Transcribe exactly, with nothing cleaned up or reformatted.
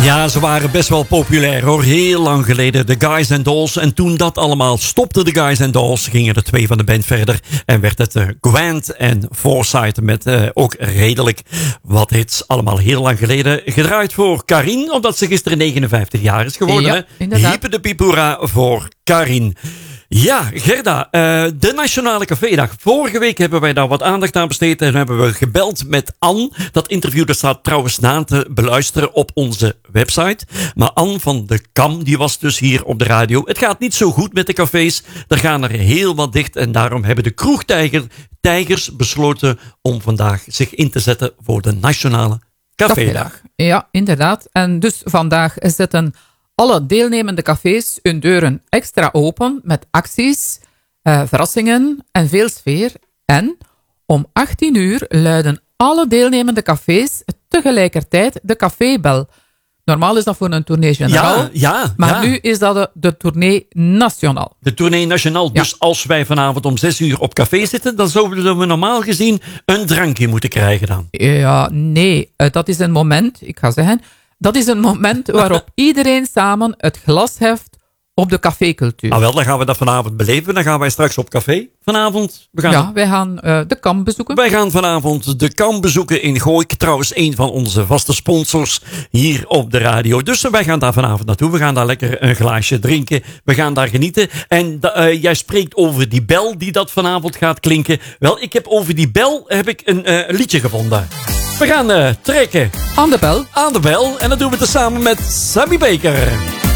Ja, ze waren best wel populair hoor. Heel lang geleden, de Guys and Dolls. En toen dat allemaal stopte, de Guys and Dolls, gingen er twee van de band verder. En werd het uh, Grant en Forsyth met uh, ook redelijk wat hits. Allemaal heel lang geleden gedraaid voor Karin. Omdat ze gisteren negenenvijftig jaar is geworden. Ja, inderdaad. Hiepe de Pipura voor Karin. Ja, Gerda, uh, de Nationale Cafédag. Vorige week hebben wij daar wat aandacht aan besteed en hebben we gebeld met Anne. Dat interview dat staat trouwens na te beluisteren op onze website. Maar Anne van de Kam, die was dus hier op de radio. Het gaat niet zo goed met de cafés. Er gaan er heel wat dicht en daarom hebben de kroegtijgers besloten om vandaag zich in te zetten voor de Nationale Cafédag. Ja, inderdaad. En dus vandaag zetten alle deelnemende cafés hun deuren extra open met acties, uh, verrassingen en veel sfeer. En om achttien uur luiden alle deelnemende cafés tegelijkertijd de cafébel. Normaal is dat voor een tournee generaal, ja, ja, maar ja. nu is dat de, de tournee nationaal. De tournee nationaal. Ja. Dus als wij vanavond om zes uur op café zitten, dan zouden we normaal gezien een drankje moeten krijgen dan. Ja, nee, uh, dat is een moment, ik ga zeggen, dat is een moment waarop iedereen samen het glas heft op de cafécultuur. Nou wel, dan gaan we dat vanavond beleven. Dan gaan wij straks op café vanavond. We gaan Ja, wij gaan uh, de Kam bezoeken. Wij gaan vanavond de Kam bezoeken in Gooik. Trouwens, een van onze vaste sponsors hier op de radio. Dus wij gaan daar vanavond naartoe. We gaan daar lekker een glaasje drinken. We gaan daar genieten. En uh, jij spreekt over die bel die dat vanavond gaat klinken. Wel, ik heb over die bel heb ik een uh, liedje gevonden. We gaan uh, trekken Aan de bel. aan de bel. En dat doen we tezamen met Sammy Baker.